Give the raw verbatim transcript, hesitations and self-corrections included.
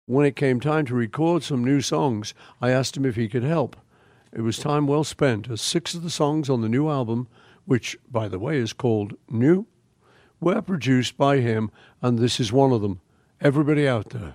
When it came time to record some new songs, I asked him if he could help. It was time well spent, as six of the songs on the new album, which, by the way, is called New, were produced by him, and this is one of them. Everybody out there,